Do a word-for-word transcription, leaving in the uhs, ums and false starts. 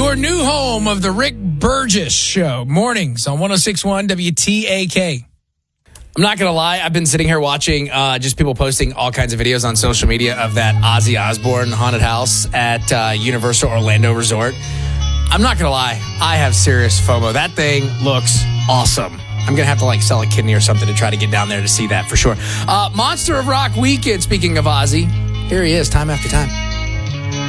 your new home of the Rick Burgess Show. Mornings on one oh six point one W T A K. I'm not going to lie. I've been sitting here watching uh, just people posting all kinds of videos on social media of that Ozzy Osbourne haunted house at uh, Universal Orlando Resort. I'm not going to lie. I have serious FOMO. That thing looks awesome. I'm going to have to like sell a kidney or something to try to get down there to see that for sure. Uh, Monster of Rock weekend, speaking of Ozzy, here he is time after time.